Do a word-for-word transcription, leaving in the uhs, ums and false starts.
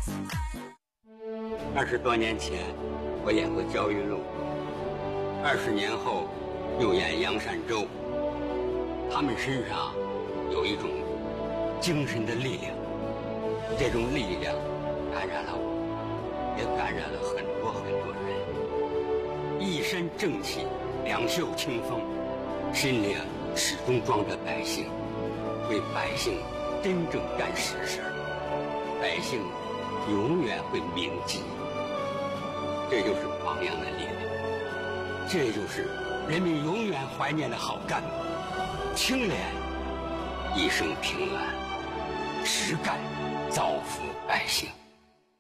二十多年前，我演过《焦裕禄》，二十年后又演杨善洲。他们身上有一种精神的力量，这种力量感染了我，也感染了很多很多人。一身正气，两袖清风，心里始终装着百姓，为百姓真正干实事，百姓永远会铭记。这就是榜样的力量，这就是人民永远怀念的好干部。清廉，一生平安，实干，造福百姓。